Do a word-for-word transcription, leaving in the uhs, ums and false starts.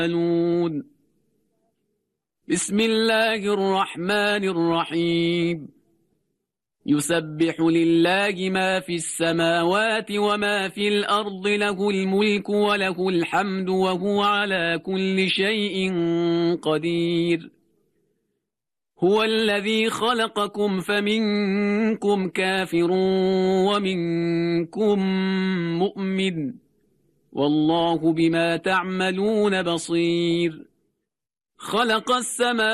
بسم الله الرحمن الرحيم يسبح لله ما في السماوات وما في الأرض له الملك وله الحمد وهو على كل شيء قدير هو الذي خلقكم فمنكم كافر ومنكم مؤمن والله بما تعملون بصير خلق السماوات